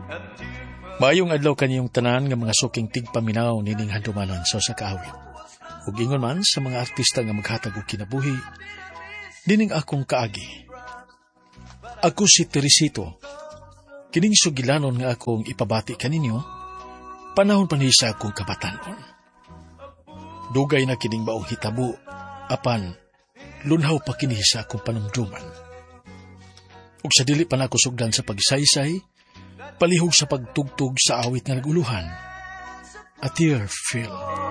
Maayong adlaw kaniyong tanan nga mga suking tigpaminaw nining handumanan sa usa ka awit. Ug ingon man sa mga artista nga maghatag og kinabuhi, dining akong kaagi. Ako si Teresito. Kining sugilanon nga akong ipabati kaninyo, panahon pa ni sa akong kabatanon. Dugay na kining maong hitabo, apan lunhaw pa kini sa akong panumduman. Ug sa dili pa nako sugdan sa pagsaysay, palihog sa pagtugtog sa awit nga naguluhan, A Tear Fell.